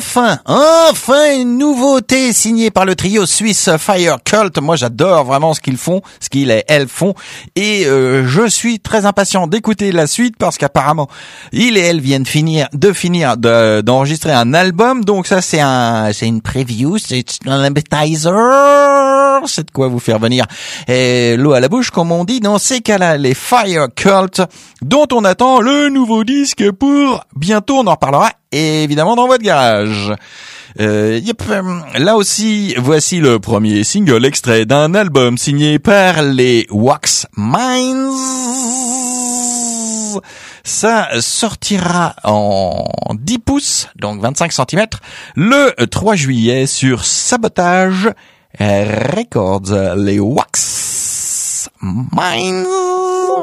enfin une nouveauté signée par le trio suisse Fire Cult. Moi, j'adore vraiment ce qu'ils font, ce qu'ils et elles font, et je suis très impatient d'écouter la suite parce qu'apparemment, ils et elles viennent d'enregistrer un album. Donc ça, c'est une preview, c'est un appetizer, c'est de quoi vous faire venir l'eau à la bouche, comme on dit dans ces cas-là, les Fire Cult, dont on attend le nouveau disque pour bientôt. On en reparlera évidemment dans votre garage. Là aussi, voici le premier single extrait d'un album signé par les Wax Minds. Ça sortira en 10 pouces, donc 25 cm, le 3 juillet sur Sabotage Records, les Wax Minds.